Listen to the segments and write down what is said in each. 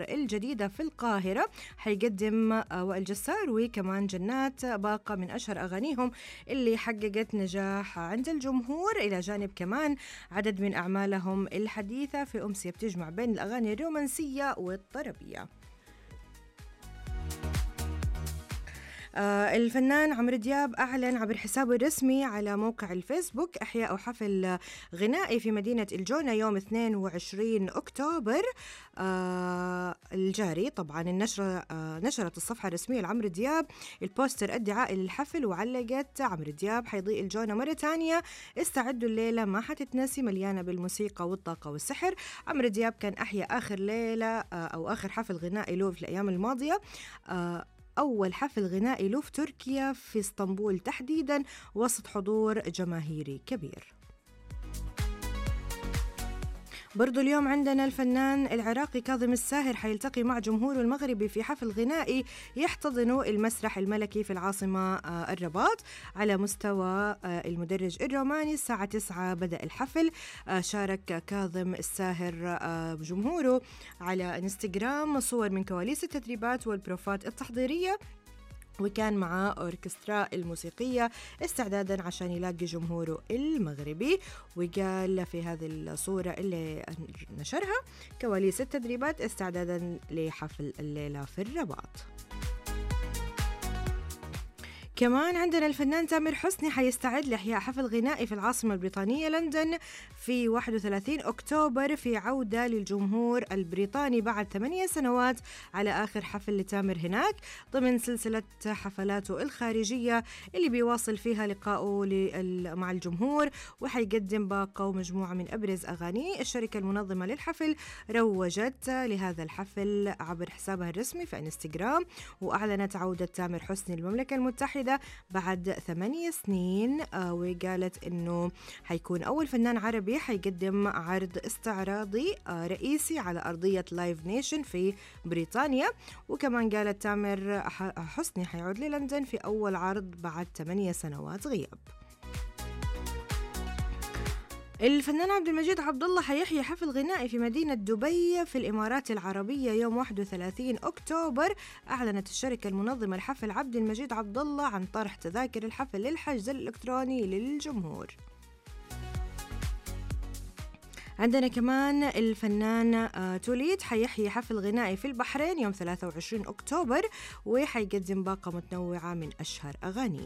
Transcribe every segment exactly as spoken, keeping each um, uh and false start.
الجديدة في القاهرة. حيقدم وائل جسار وكمان جنات باقة من أشهر أغانيهم اللي حققت نجاح عند الجمهور، إلى جانب كمان عدد من أعمالهم الحديثة في أمسية بتجمع بين الأغاني الرومانسية والطربية. آه الفنان عمرو دياب أعلن عبر حسابه الرسمي على موقع الفيسبوك إحياء حفل غنائي في مدينة الجونة يوم اثنين وعشرين أكتوبر آه الجاري. طبعا النشرة آه نشرت الصفحة الرسمية لعمرو دياب البوستر الدعائي للحفل، وعلقت عمرو دياب حيضيء الجونة مرة تانية، استعدوا الليلة ما حتتنسي مليانة بالموسيقى والطاقة والسحر. عمرو دياب كان أحيا آخر ليلة آه أو آخر حفل غنائي له في الأيام الماضية، آه أول حفل غنائي له في تركيا في اسطنبول تحديدا وسط حضور جماهيري كبير. برضو اليوم عندنا الفنان العراقي كاظم الساهر حيلتقي مع جمهوره المغربي في حفل غنائي يحتضن المسرح الملكي في العاصمة الرباط على مستوى المدرج الروماني. الساعة تسعة بدأ الحفل. شارك كاظم الساهر جمهوره على انستغرام صور من كواليس التدريبات والبروفات التحضيرية، وكان معاه أوركسترا الموسيقية استعدادا عشان يلاقي جمهوره المغربي. وقال في هذه الصورة اللي نشرها كواليس التدريبات استعدادا لحفل الليلة في الرباط. كمان عندنا الفنان تامر حسني حيستعد لإحياء حفل غنائي في العاصمة البريطانية لندن في واحد وثلاثين أكتوبر في عودة للجمهور البريطاني بعد ثمانية سنوات على آخر حفل لتامر هناك ضمن سلسلة حفلاته الخارجية اللي بيواصل فيها لقائه مع الجمهور، وحيقدم باقة ومجموعة من أبرز أغانيه. الشركة المنظمة للحفل روجت لهذا الحفل عبر حسابها الرسمي في انستغرام، وأعلنت عودة تامر حسني للمملكة المتحدة بعد ثمانية سنين، وقالت إنه حيكون أول فنان عربي حيقدم عرض استعراضي رئيسي على أرضية لايف نيشن في بريطانيا. وكمان قالت تامر حسني حيعود للندن في أول عرض بعد ثمانية سنوات غياب. الفنان عبد المجيد عبد الله حيحيي حفل غنائي في مدينة دبي في الإمارات العربية يوم واحد وثلاثين أكتوبر. أعلنت الشركة المنظمة لحفل عبد المجيد عبد الله عن طرح تذاكر الحفل للحجز الإلكتروني للجمهور. عندنا كمان الفنان توليد حيحيي حفل غنائي في البحرين يوم ثلاثة وعشرين أكتوبر، وحيقدم باقة متنوعة من أشهر أغانيه.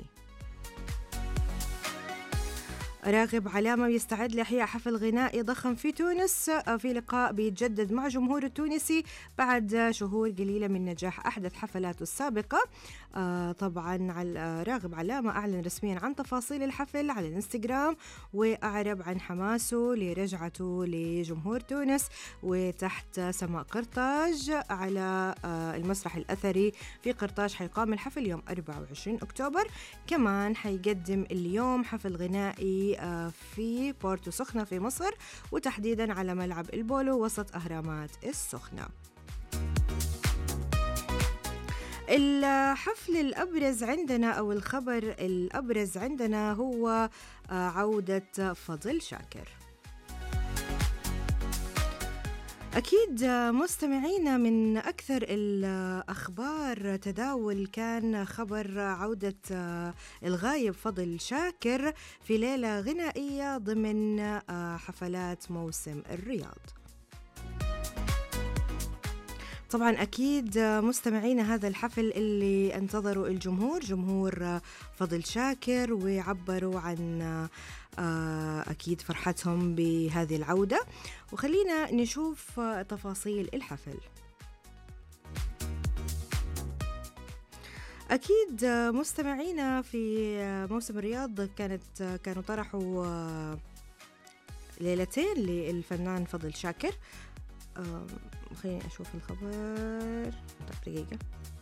راغب علامة يستعد لإحياء حفل غنائي ضخم في تونس في لقاء بيتجدد مع جمهور التونسي بعد شهور قليلة من نجاح أحدث حفلاته السابقة. آه طبعا راغب علامة أعلن رسميا عن تفاصيل الحفل على الانستغرام، وأعرب عن حماسه لرجعته لجمهور تونس وتحت سماء قرطاج على آه المسرح الأثري في قرطاج. حيقام الحفل يوم أربعة وعشرين أكتوبر. كمان حيقدم اليوم حفل غنائي في بورتو سخنة في مصر، وتحديدا على ملعب البولو وسط أهرامات السخنة. الحفل الأبرز عندنا أو الخبر الأبرز عندنا هو عودة فضل شاكر. أكيد مستمعينا من أكثر الأخبار تداول كان خبر عودة الغايب فضل شاكر في ليلة غنائية ضمن حفلات موسم الرياض. طبعا أكيد مستمعينا هذا الحفل اللي انتظروا الجمهور جمهور فضل شاكر، وعبروا عن أكيد فرحتهم بهذه العودة. وخلينا نشوف تفاصيل الحفل. أكيد مستمعينا في موسم الرياض كانت كانوا طرحوا ليلتين للفنان فضل شاكر. خليني أشوف الخبر. طيب دقيقة.